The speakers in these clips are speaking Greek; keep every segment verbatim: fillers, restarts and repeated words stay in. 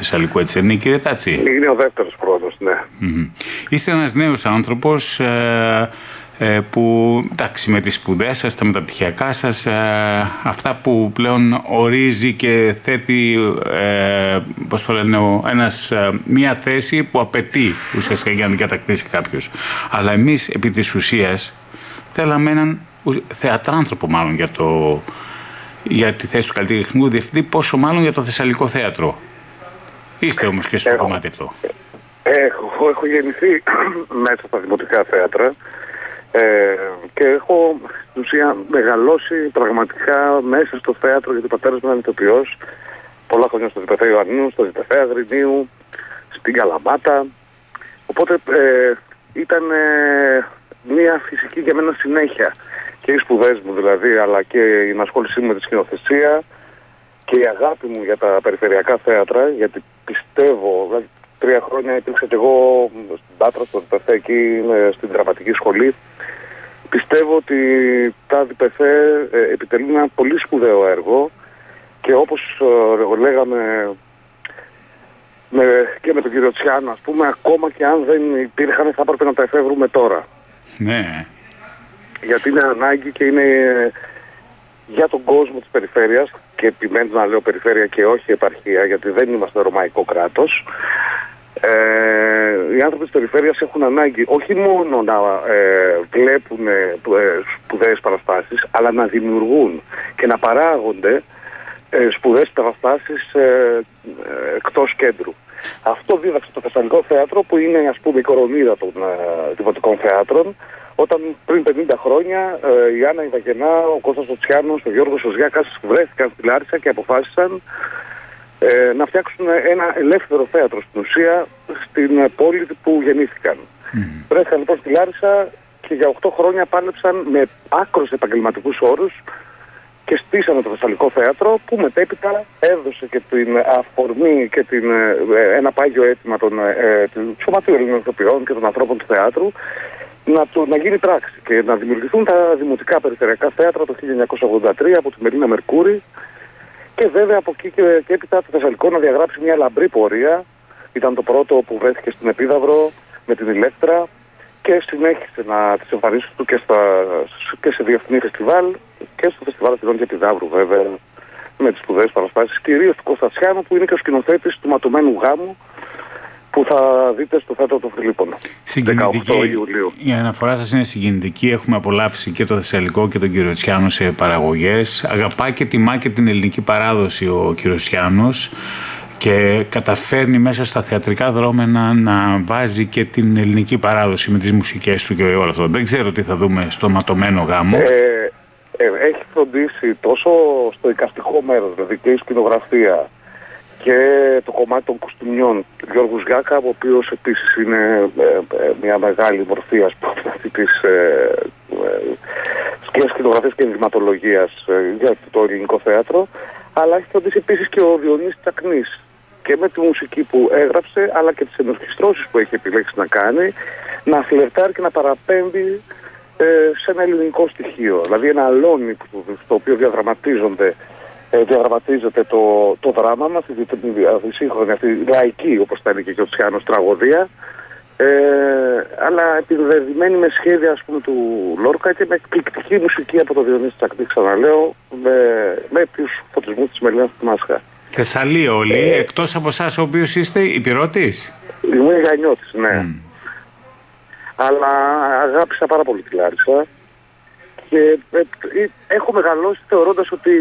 Θεσσαλικού, έτσι δεν είναι, κύριε Τάτσι? Είναι ο δεύτερος πρόεδρος, ναι. Mm-hmm. Είστε ένας νέος άνθρωπος ε, ε, που, εντάξει, με τις σπουδές σας, τα μεταπτυχιακά σας, ε, αυτά που πλέον ορίζει και θέτει, ε, πώς το λένε, ένας, ε, μια θέση που απαιτεί ουσιαστικά για να την κατακτήσει κάποιος. Αλλά εμείς, επί της ουσίας, θέλαμε έναν θεατράνθρωπο μάλλον για, το, για τη θέση του καλλιτεχνικού διευθυντή, πόσο μάλλον για το Θεσσαλικό Θέατρο. Είστε όμως και στο κομμάτι αυτό. Έχω, έχω γεννηθεί μέσα στα δημοτικά θέατρα ε, και έχω στην ουσία μεγαλώσει πραγματικά μέσα στο θέατρο, γιατί ο πατέρας μου ήταν ηθοποιός πολλά χρόνια στο ΔΠΘ Ιωαννίνου, στο ΔΠΘ Αγρινίου, στην Καλαμάτα. Οπότε ε, ήταν ε, μια φυσική για μένα συνέχεια. Και οι σπουδές μου δηλαδή, αλλά και η ενασχόλησή μου με τη σκηνοθεσία και η αγάπη μου για τα περιφερειακά θέατρα, γιατί πιστεύω, δηλαδή τρία χρόνια υπήρξα και εγώ στην Πάτρα, στο ΔΠΘ, εκεί στην δραματική σχολή. Πιστεύω ότι τα ΔΠΘ ε, επιτελούν ένα πολύ σπουδαίο έργο και όπως ε, λέγαμε με, και με τον κύριο Τσιάνο, ας πούμε, ακόμα και αν δεν υπήρχαν θα έπρεπε να τα εφεύρουμε τώρα. Ναι. Γιατί είναι ανάγκη και είναι για τον κόσμο της περιφέρειας, και επιμένω να λέω περιφέρεια και όχι επαρχία, γιατί δεν είμαστε ρωμαϊκό κράτος. Ε, οι άνθρωποι της περιφέρειας έχουν ανάγκη όχι μόνο να ε, βλέπουν ε, σπουδαίες παραστάσεις, αλλά να δημιουργούν και να παράγονται ε, σπουδαίες παραστάσεις ε, ε, εκτός κέντρου. Αυτό δίδαξε το Θεσσαλικό Θέατρο, που είναι, ας πούμε, η κορονίδα των ε, δημοτικών θεάτρων, όταν πριν πενήντα χρόνια ε, η Άννα Ιδαγενά, ο Κώστας ο Τσιάνος, ο Γιώργος ο Ζιάκας βρέθηκαν στη Λάρισα και αποφάσισαν ε, να φτιάξουν ένα ελεύθερο θέατρο στην ουσία στην πόλη που γεννήθηκαν. Mm. Βρέθηκαν λοιπόν στη Λάρισα και για οκτώ χρόνια πάλεψαν με άκρως επαγγελματικούς όρους και στήσανε το Θεσσαλικό Θέατρο, που μετέπειτα έδωσε και την αφορμή και την, ε, ένα πάγιο αίτημα των, ε, του Σωματείου Ελλήνων Ηθοποιών και των ανθρώπων του θεάτρου να, το, να γίνει πράξη και να δημιουργηθούν τα δημοτικά περιφερειακά θέατρα το χίλια εννιακόσια ογδόντα τρία από τη Μελίνα Μερκούρη, και βέβαια από εκεί και, και έπειτα το Θεσσαλικό να διαγράψει μια λαμπρή πορεία. Ήταν το πρώτο που βρέθηκε στην Επίδαυρο με την Ηλέκτρα και συνέχισε να τις εμφανίσεις του και, στα, και σε διεθνή φεστιβάλ και στο φεστιβάλ Αθηνών και Επιδαύρου, βέβαια, με τις σπουδαίες παραστάσεις, κυρίως του Κώστα Τσιάνου, που είναι και ο σκηνοθέτης του ματωμένου γάμου, που θα δείτε στο θέατρο των Φιλίππων. Συγκινητική. Η αναφορά σας είναι συγκινητική. Έχουμε απολαύσει και το Θεσσαλικό και τον κύριο Τσιάνο σε παραγωγές. Αγαπά και τιμά και την ελληνική παράδοση ο κύριος Τσιάνος και καταφέρνει μέσα στα θεατρικά δρόμενα να βάζει και την ελληνική παράδοση με τις μουσικές του και όλο αυτό. Δεν ξέρω τι θα δούμε στο ματωμένο γάμο. Ε, ε, έχει φροντίσει τόσο στο εικαστικό μέρος, δηλαδή και η σκηνογραφία, και το κομμάτι των κοστούμιών του Γιώργου Ζιάκα, ο οποίος επίσης είναι ε, ε, μια μεγάλη μορφή, ας πούμε, αυτή της ε, ε, σκηνογραφίας και ενδυματολογίας ε, για το ελληνικό θέατρο, αλλά έχει φροντίσει επίσης και ο Διονύσης Τσακνής, και με τη μουσική που έγραψε, αλλά και τις ενορχιστρώσεις που έχει επιλέξει να κάνει, να φλερτάρει και να παραπέμπει ε, σε ένα ελληνικό στοιχείο. Δηλαδή ένα αλόνι στο οποίο διαδραματίζονται Ε, διαδραματίζεται το, το δράμα μας, η, η σύγχρονη αυτή λαϊκή, όπως θα έλεγε και ο Τσιάνος, τραγωδία, ε, αλλά επιδεδεμένη με σχέδια, ας πούμε, του Λόρκα και με εκπληκτική μουσική από το Διονύση Τσακνή, ξαναλέω, με, με τους φωτισμούς της Μελίνας του Μάσχα. Θεσσαλοί όλοι, ε, εκτός από εσάς ο οποίος είστε υπηρώτης. Είμαι Γανιώτης, ναι. Mm. Αλλά αγάπησα πάρα πολύ τη Λάρισα. Και ε, ε, έχω μεγαλώσει θεωρώντας ότι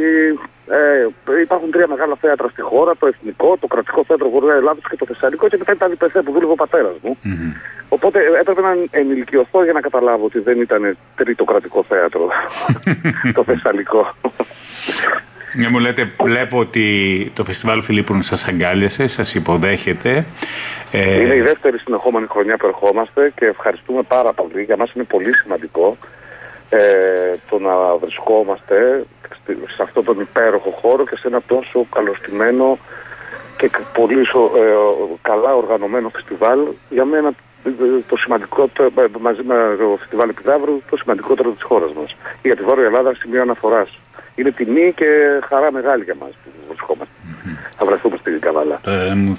ε, υπάρχουν τρία μεγάλα θέατρα στη χώρα, το Εθνικό, το Κρατικό Θέατρο Βορρά Ελλάδος και το Θεσσαλικό, και μετά ήταν η ΔΠΘ που δούλευε ο πατέρας μου. Mm-hmm. Οπότε έπρεπε να ενηλικιωθώ για να καταλάβω ότι δεν ήταν τρίτο κρατικό θέατρο το Θεσσαλικό. Ναι, μου λέτε, βλέπω ότι το Φεστιβάλ Φιλίππων σας αγκάλιασε, σας υποδέχεται. Ε... Είναι η δεύτερη συνεχόμενη χρονιά που ερχόμαστε και ευχαριστούμε πάρα πολύ. Για μας είναι πολύ σημαντικό ε, το να βρισκόμαστε σε αυτόν τον υπέροχο χώρο και σε ένα τόσο καλωστημένο και πολύ ε, καλά οργανωμένο φεστιβάλ. Για μένα το σημαντικότερο, μαζί με το Φεστιβάλ Επιδαύρου, το σημαντικότερο της χώρας μας. Για τη Βόρεια Ελλάδα σημείο αναφοράς. Είναι τιμή και χαρά μεγάλη για μας που βρισκόμαστε. Mm-hmm. Θα βρεθούμε στην Καβάλα. Τώρα μου